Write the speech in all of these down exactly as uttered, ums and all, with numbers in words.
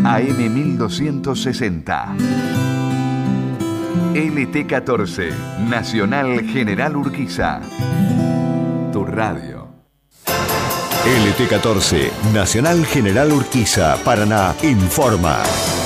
A M mil doscientos sesenta. L T catorce, Nacional General Urquiza. Tu radio. L T catorce, Nacional General Urquiza, Paraná, informa.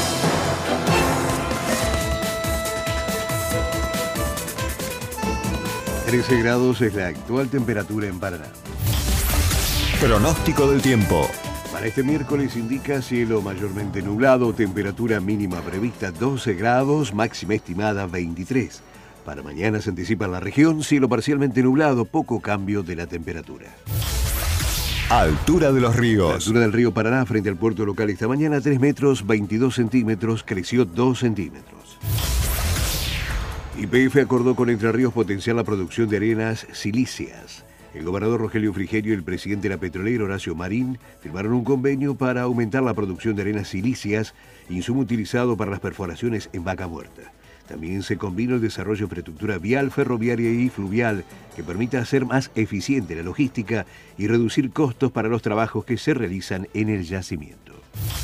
trece grados es la actual temperatura en Paraná. Pronóstico del tiempo. Para este miércoles indica cielo mayormente nublado, temperatura mínima prevista doce grados, máxima estimada veintitrés. Para mañana se anticipa en la región cielo parcialmente nublado, poco cambio de la temperatura. Altura de los La ríos. altura del río Paraná frente al puerto local esta mañana tres metros veintidós centímetros, creció dos centímetros. Y P F acordó con Entre Ríos potenciar la producción de arenas silíceas. El gobernador Rogelio Frigerio y el presidente de la petrolera Horacio Marín firmaron un convenio para aumentar la producción de arenas silíceas, insumo utilizado para las perforaciones en Vaca Muerta. También se combinó el desarrollo de infraestructura vial, ferroviaria y fluvial que permita hacer más eficiente la logística y reducir costos para los trabajos que se realizan en el yacimiento.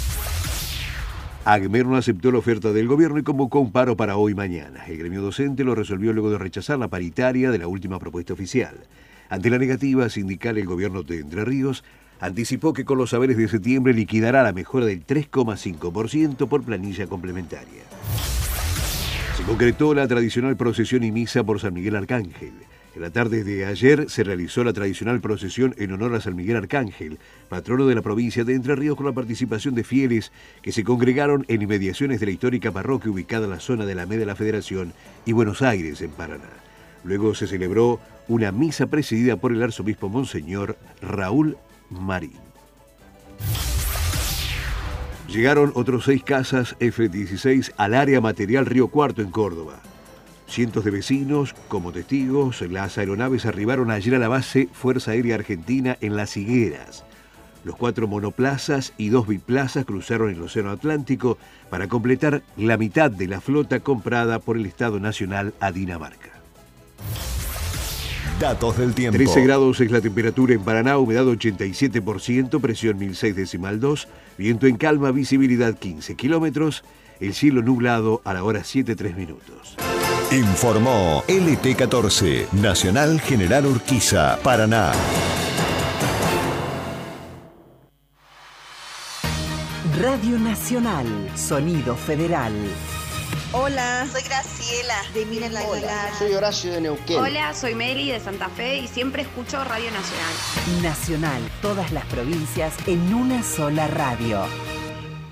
AGMER no aceptó la oferta del gobierno y convocó un paro para hoy y mañana. El gremio docente lo resolvió luego de rechazar la paritaria de la última propuesta oficial. Ante la negativa sindical, el gobierno de Entre Ríos anticipó que con los saberes de septiembre liquidará la mejora del tres coma cinco por ciento por planilla complementaria. Se concretó la tradicional procesión y misa por San Miguel Arcángel. En la tarde de ayer se realizó la tradicional procesión en honor a San Miguel Arcángel, patrono de la provincia de Entre Ríos, con la participación de fieles que se congregaron en inmediaciones de la histórica parroquia ubicada en la zona de la Alameda de la Federación y Buenos Aires, en Paraná. Luego se celebró una misa presidida por el arzobispo Monseñor Raúl Marín. Llegaron otros seis cazas F dieciséis al área material Río Cuarto en Córdoba. Cientos de vecinos, como testigos, las aeronaves arribaron ayer a la base Fuerza Aérea Argentina en Las Higueras. Los cuatro monoplazas y dos biplazas cruzaron el Océano Atlántico para completar la mitad de la flota comprada por el Estado Nacional a Dinamarca. Datos del tiempo. trece grados es la temperatura en Paraná, humedad ochenta y siete por ciento, presión mil seis decimal dos, viento en calma, visibilidad quince kilómetros, el cielo nublado a la hora siete tres minutos. Informó L T catorce, Nacional General Urquiza, Paraná. Radio Nacional, Sonido Federal. Hola, soy Graciela de Miren la Aguilar. Soy Horacio de Neuquén. Hola, soy Meli de Santa Fe y siempre escucho Radio Nacional. Nacional, todas las provincias en una sola radio.